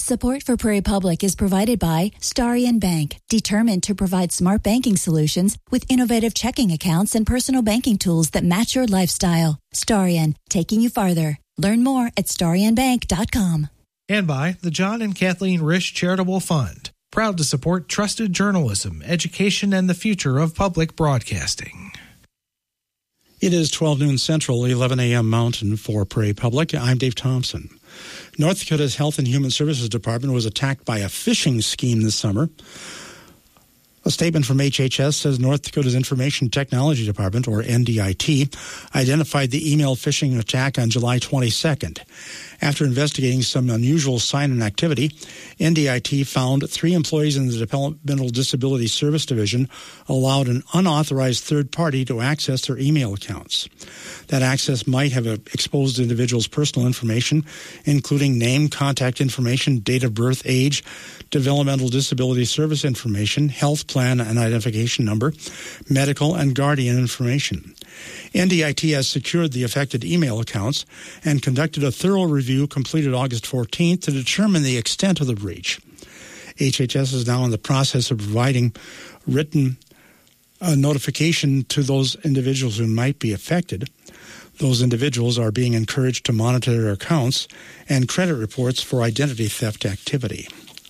Support for Prairie Public is provided by Starion Bank, determined to provide smart banking solutions with innovative checking accounts and personal banking tools that match your lifestyle. Starion, taking you farther. Learn more at starionbank.com. And by the John and Kathleen Risch Charitable Fund, proud to support trusted journalism, education, and the future of public broadcasting. It is 12 noon Central, 11 a.m. Mountain for Prairie Public. I'm Dave Thompson. North Dakota's Health and Human Services Department was attacked by a phishing scheme this summer. A statement from HHS says North Dakota's Information Technology Department, or NDIT, identified the email phishing attack on July 22nd. After investigating some unusual sign-in activity, NDIT found 3 employees in the Developmental Disability Service Division allowed an unauthorized third party to access their email accounts. That access might have exposed individuals' personal information, including name, contact information, date of birth, age, developmental disability service information, health plan and identification number, medical and guardian information. NDIT has secured the affected email accounts and conducted a thorough review completed August 14th to determine the extent of the breach. HHS is now in the process of providing written notification to those individuals who might be affected. Those individuals are being encouraged to monitor their accounts and credit reports for identity theft activity.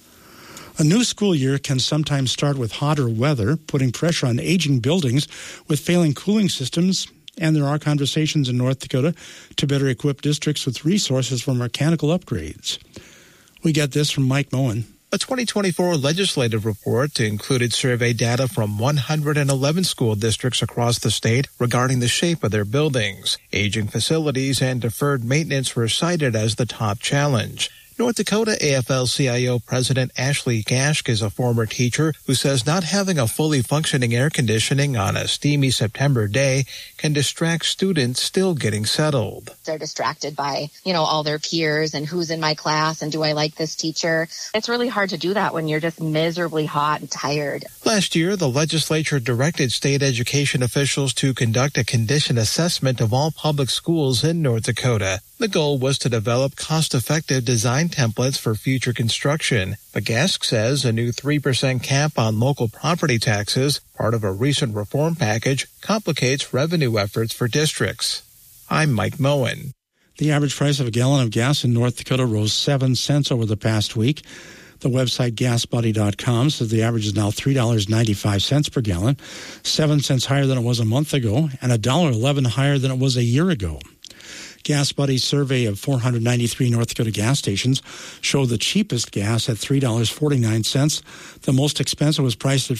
A new school year can sometimes start with hotter weather, putting pressure on aging buildings with failing cooling systems, and there are conversations in North Dakota to better equip districts with resources for mechanical upgrades. We get this from Mike Moen. A 2024 legislative report included survey data from 111 school districts across the state regarding the shape of their buildings. Aging facilities and deferred maintenance were cited as the top challenge. North Dakota AFL-CIO President Ashley Gashk is a former teacher who says not having a fully functioning air conditioning on a steamy September day can distract students still getting settled. They're distracted by, all their peers and who's in my class and do I like this teacher. It's really hard to do that when you're just miserably hot and tired. Last year, the legislature directed state education officials to conduct a condition assessment of all public schools in North Dakota. The goal was to develop cost-effective design templates for future construction. But Gask says a new 3% cap on local property taxes, part of a recent reform package, complicates revenue efforts for districts. I'm Mike Moen. The average price of a gallon of gas in North Dakota rose 7 cents over the past week. The website GasBuddy.com says the average is now $3.95 per gallon, 7 cents higher than it was a month ago, and $1.11 higher than it was a year ago. Gas Buddy's survey of 493 North Dakota gas stations showed the cheapest gas at $3.49. The most expensive was priced at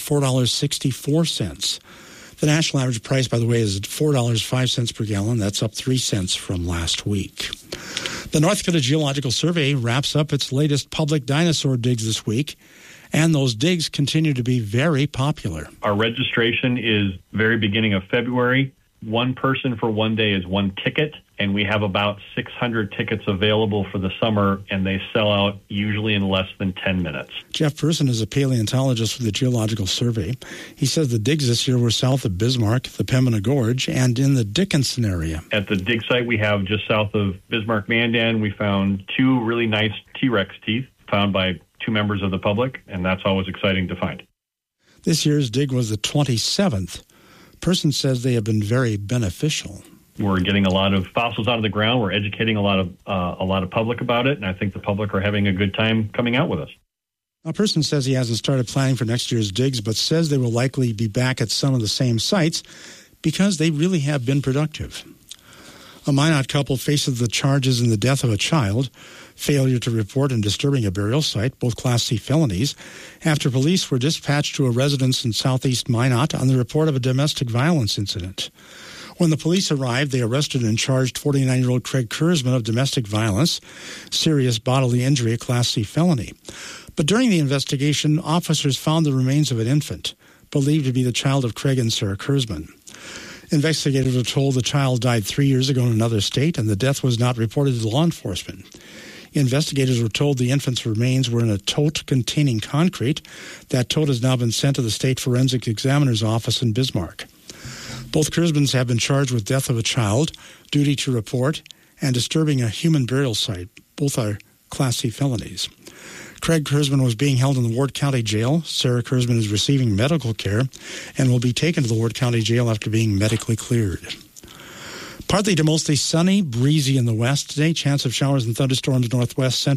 $4.64. The national average price, by the way, is $4.05 per gallon. That's up 3 cents from last week. The North Dakota Geological Survey wraps up its latest public dinosaur digs this week, and those digs continue to be very popular. Our registration is very beginning of February. 1 person for 1 day is 1 ticket, and we have about 600 tickets available for the summer, and they sell out usually in less than 10 minutes. Jeff Person is a paleontologist with the Geological Survey. He says the digs this year were south of Bismarck, the Pembina Gorge, and in the Dickinson area. At the dig site we have just south of Bismarck-Mandan, we found 2 really nice T-Rex teeth found by 2 members of the public, and that's always exciting to find. This year's dig was the 27th. Person says they have been very beneficial. We're getting a lot of fossils out of the ground. We're educating a lot of public about it, and I think the public are having a good time coming out with us. A person says he hasn't started planning for next year's digs, but says they will likely be back at some of the same sites because they really have been productive. A Minot couple faces the charges in the death of a child, failure to report and disturbing a burial site, both Class C felonies, after police were dispatched to a residence in southeast Minot on the report of a domestic violence incident. When the police arrived, they arrested and charged 49-year-old Craig Kurzman of domestic violence, serious bodily injury, a Class C felony. But during the investigation, officers found the remains of an infant, believed to be the child of Craig and Sarah Kurzman. Investigators were told the child died 3 years ago in another state, and the death was not reported to law enforcement. Investigators were told the infant's remains were in a tote containing concrete. That tote has now been sent to the State Forensic Examiner's office in Bismarck. Both Kurzmans have been charged with death of a child, duty to report, and disturbing a human burial site. Both are Class C felonies. Craig Kurzman was being held in the Ward County Jail. Sarah Kurzman is receiving medical care and will be taken to the Ward County Jail after being medically cleared. Partly to mostly sunny, breezy in the west today. Chance of showers and thunderstorms northwest, central.